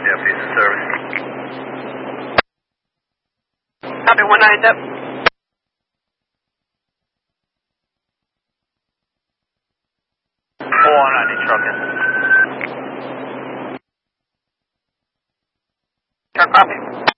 Yeah, piece of service. Copy 190 up. 490 trucking. Sure, copy.